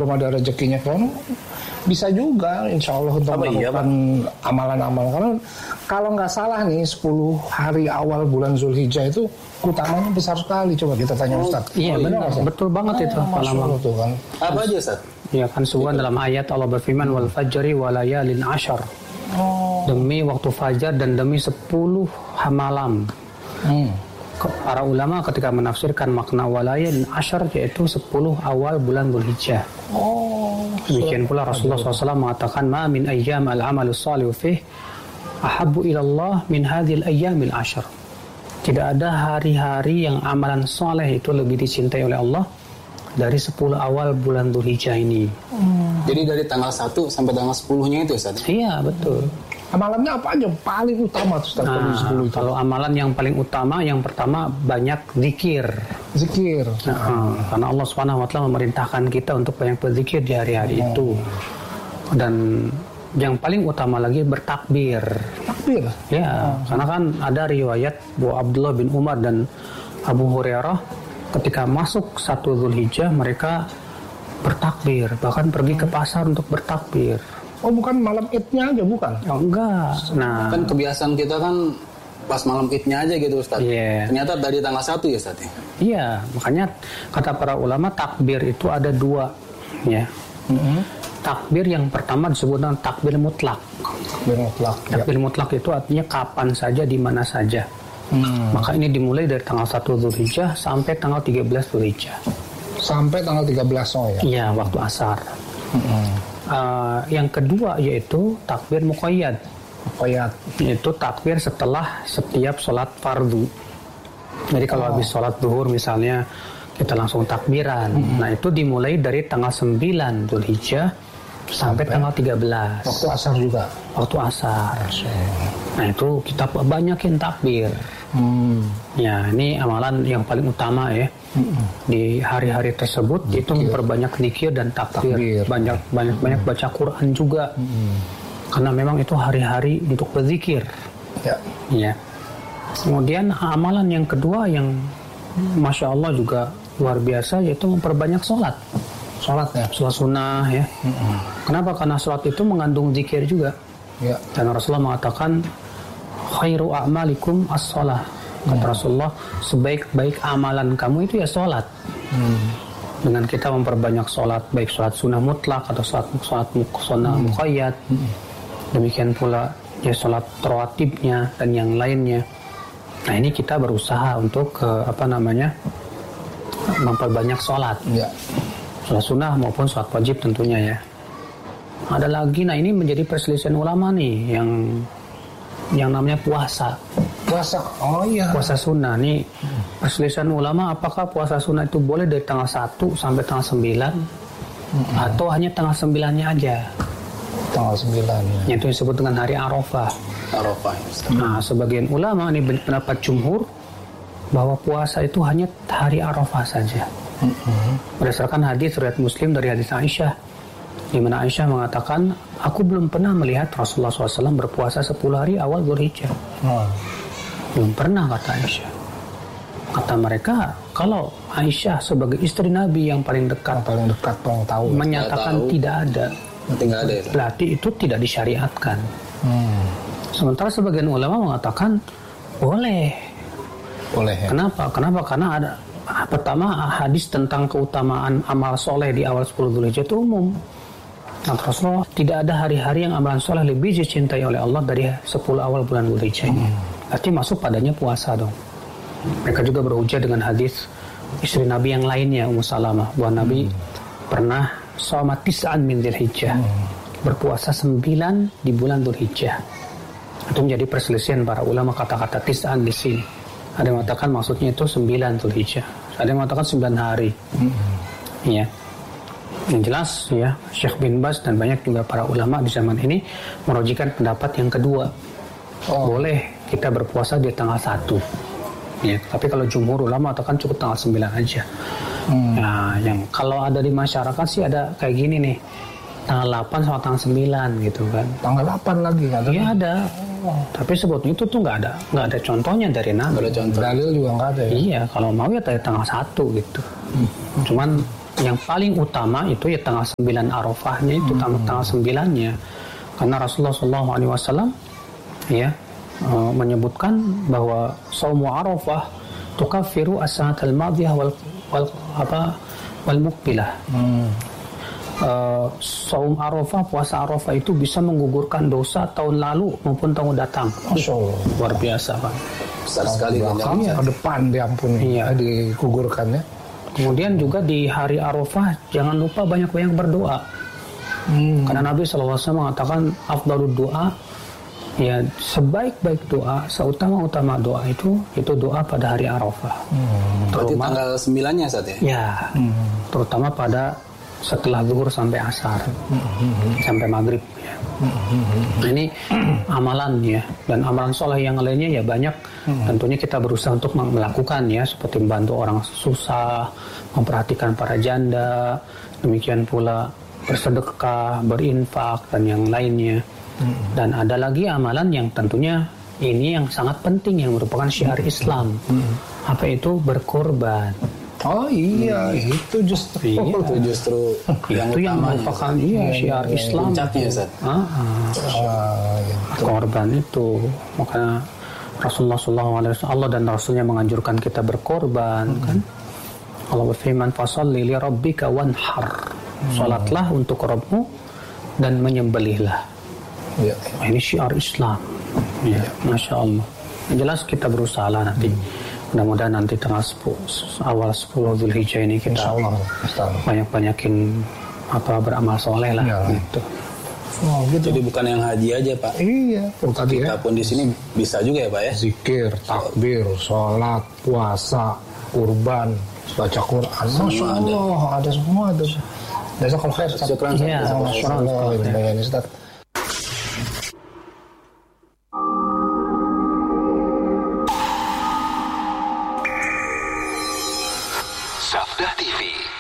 belum ada rezekinya kan bisa juga insya Allah untuk melakukan amalan-amalan. Karena kalau nggak salah nih 10 hari awal bulan Zulhijjah itu utamanya besar sekali. Coba kita tanya Ustaz. Iya benar, betul banget itu. Itu kan. Apa aja Ustaz? Ya kan subuhan dalam ayat Allah berfirman wal fajri walayalin ashar. Demi waktu fajar dan demi 10 malam. Para ulama ketika menafsirkan makna walayalin ashar yaitu 10 awal bulan Dzulhijjah. Demikian pula Rasulullah SAW mengatakan ma min ayyam al-amalu salihu fih ahabbu ilallah min hadhil ayyamil ashar. Tidak ada hari-hari yang amalan soleh itu lebih dicintai oleh Allah dari 10 awal bulan Dzulhijjah ini. Jadi dari tanggal 1 sampai tanggal 10-nya itu Ustaz? Iya betul. Amalannya apa aja paling utama Ustaz? Kalau amalan yang paling utama, yang pertama banyak zikir. Karena Allah SWT memerintahkan kita untuk banyak berzikir di hari-hari itu. Dan yang paling utama lagi bertakbir. Takbir? Ya, karena kan ada riwayat bahwa Abdullah bin Umar dan Abu Hurairah ketika masuk 1 Dzulhijjah mereka bertakbir, bahkan pergi ke pasar untuk bertakbir. Oh bukan malam Idnya aja bukan? Oh enggak. Nah kan kebiasaan kita kan pas malam Idnya aja gitu Ustaz. Yeah. Ternyata dari tanggal 1 ya Ustaz. Iya, makanya kata para ulama takbir itu ada 2 ya. Takbir yang pertama disebut dengan takbir mutlak. Takbir mutlak itu artinya kapan saja, di mana saja. Maka ini dimulai dari tanggal 1 Dzulhijjah sampai tanggal 13 Dzulhijjah. Sampai tanggal 13 ya? Iya, waktu asar. Yang kedua yaitu takbir muqayyad. Itu takbir setelah setiap sholat fardu. Jadi kalau habis sholat zuhur misalnya kita langsung takbiran. Nah itu dimulai dari tanggal 9 Dzulhijjah sampai tanggal 13. Waktu asar juga? Waktu asar. Nah itu kita banyakin takbir. Ya ini amalan yang paling utama ya. Di hari-hari tersebut itu memperbanyak zikir dan takbir. Banyak baca Quran juga. Karena memang itu hari-hari untuk berzikir. Ya. Kemudian amalan yang kedua yang Masya Allah juga luar biasa yaitu memperbanyak sholat. Sholat sunnah ya. Kenapa? Karena sholat itu mengandung zikir juga. Dan Rasulullah mengatakan khairu a'malikum as-sholah. Kata Rasulullah, sebaik-baik amalan kamu itu ya sholat. Dengan kita memperbanyak sholat, baik sholat sunnah mutlak atau sholat sunnah muqayyad. Demikian pula ya sholat rawatibnya dan yang lainnya. Nah ini kita berusaha untuk memperbanyak sholat. Sholat sunnah maupun sholat wajib tentunya ya. Ada lagi, nah ini menjadi perselisihan ulama nih yang namanya puasa. Puasa sunnah nih perselisihan ulama apakah puasa sunnah itu boleh dari tanggal 1 sampai tanggal 9 atau hanya tanggal 9-nya aja. Tanggal 9 itu disebut dengan hari Arafah. Nah sebagian ulama ini pendapat jumhur bahwa puasa itu hanya hari Arafah saja. Berdasarkan hadis riwayat Muslim dari hadis Aisyah, di mana Aisyah mengatakan, aku belum pernah melihat Rasulullah SAW berpuasa 10 hari awal Dzulhijjah. Belum pernah, kata Aisyah. Kata mereka, kalau Aisyah sebagai istri Nabi yang paling dekat menyatakan tidak ada, berarti itu tidak disyariatkan. Sementara sebagian ulama mengatakan boleh. Ya? Kenapa? Karena ada pertama hadis tentang keutamaan amal soleh di awal 10 Dzulhijjah itu umum. Nah, Rasulullah tidak ada hari-hari yang amalan soleh lebih dicintai oleh Allah dari 10 awal bulan Dzulhijjah ini. Berarti masuk padanya puasa dong. Mereka juga berhujjah dengan hadis istri Nabi yang lainnya, Ummu Salamah, bahwa Nabi pernah shoma tis'an min Dzulhijjah, berpuasa 9 di bulan Dzulhijjah. Itu menjadi perselisihan para ulama kata-kata tis'an di sini. Ada yang mengatakan maksudnya itu 9 Dzulhijjah, ada yang mengatakan 9 hari. Ya. Yang jelas ya, Syekh bin Baz dan banyak juga para ulama di zaman ini merujikan pendapat yang kedua. Boleh kita berpuasa di tanggal 1. Ya, tapi kalau jumhur ulama katakan cukup tanggal 9 aja. Nah, yang kalau ada di masyarakat sih ada kayak gini nih. Tanggal 8 sama tanggal 9 gitu kan. Tanggal 8 lagi kan? Iya ada. Tapi sebetulnya itu tuh nggak ada contohnya dari Nabi. Dalil juga nggak ada ya? Iya, kalau mau ya dari tanggal 1 gitu. Cuman yang paling utama itu ya tanggal 9 Arafahnya itu tanggal 9-nya. Karena Rasulullah SAW ya menyebutkan bahwa saumu Arafah tukaffiru as-sanatal madiyah wal muqbilah. Saum Arafah, puasa Arafah itu bisa menggugurkan dosa tahun lalu maupun tahun datang. Masya Allah. Luar biasa, Pak. Besar sekali ke depan diampuni, iya, digugurkannya. Kemudian juga di hari Arafah jangan lupa banyak-banyak berdoa. Karena Nabi SAW mengatakan afdalud doa, ya sebaik-baik doa, seutama-utama doa itu doa pada hari Arafah. Berarti tanggal 9-nya saat ya? Ya, terutama pada setelah zuhur sampai asar, sampai maghrib. Ya. Ini amalan ya, dan amalan soleh yang lainnya ya banyak. Tentunya kita berusaha untuk melakukan ya, seperti membantu orang susah, memperhatikan para janda, demikian pula bersedekah, berinfak dan yang lainnya. Dan ada lagi amalan yang tentunya ini yang sangat penting yang merupakan syiar Islam. Apa itu? Berkorban. Oh iya, itu justru yang merupakan syiar Islam. Korban itu, makanya Rasulullah SAW, Allah dan Rasulnya menganjurkan kita berkorban, kan? Allah berfirman, "Fasholli li rabbika wanhar." Salatlah untuk Rabbmu dan menyembelihlah. Ya. Ini syiar Islam. Ya, Masya Allah. Yang jelas kita berusaha lah nanti. Mudah-mudahan nanti tanggal awal 10 Zulhijjah ini kita banyak-banyakin beramal soleh lah. Ya. Gitu. Oh, gitu. Jadi bukan yang haji aja, Pak. Iya, tadi kita pun di sini bisa juga ya, Pak ya. Zikir, takbir, sholat, puasa, kurban, baca Quran. Masya Allah, ada semua ada. Jazakallah khair. Syukran. Iya, Ustaz. Sabda TV.